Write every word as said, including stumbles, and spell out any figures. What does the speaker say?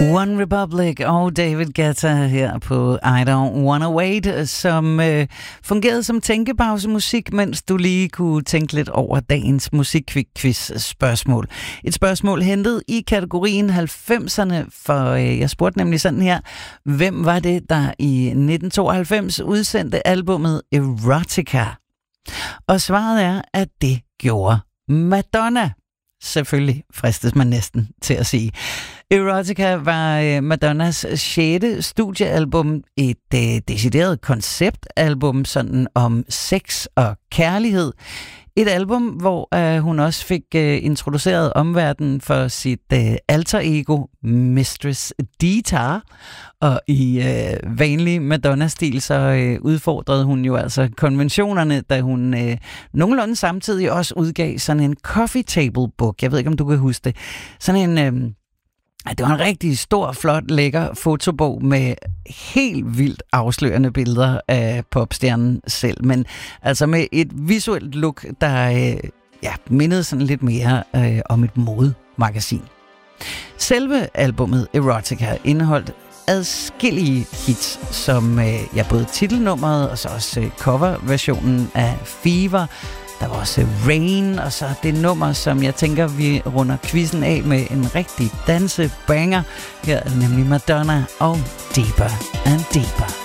One Republic og David Guetta her på I Don't Wanna Wait, som øh, fungerede som tænkepausemusik, mens du lige kunne tænke lidt over dagens musikquiz-spørgsmål. Et spørgsmål hentet i kategorien halvfemserne, for øh, jeg spurgte nemlig sådan her: hvem var det, der i nitten tooghalvfems udsendte albummet Erotica? Og svaret er, at det gjorde Madonna. Selvfølgelig fristes man næsten til at sige. Erotica var Madonnas sjette studiealbum, et øh, decideret konceptalbum sådan om sex og kærlighed. Et album, hvor øh, hun også fik øh, introduceret omverdenen for sit øh, alter ego, Mistress Dita. Og i øh, vanlig Madonna-stil, så øh, udfordrede hun jo altså konventionerne, da hun øh, nogenlunde samtidig også udgav sådan en coffee table book. Jeg ved ikke, om du kan huske det. Sådan en... Øh, Det var en rigtig stor, flot, lækker fotobog med helt vildt afslørende billeder af popstjernen selv, men altså med et visuelt look, der øh, ja, mindede sådan lidt mere øh, om et modemagasin. Selve albummet Erotica indeholdt adskillige hits, som øh, ja, både titelnummeret og så også øh, coverversionen af Fever. Der var også Rain, og så det nummer, som jeg tænker, vi runder quizzen af med en rigtig dansebanger. Her er nemlig Madonna og Deeper and Deeper.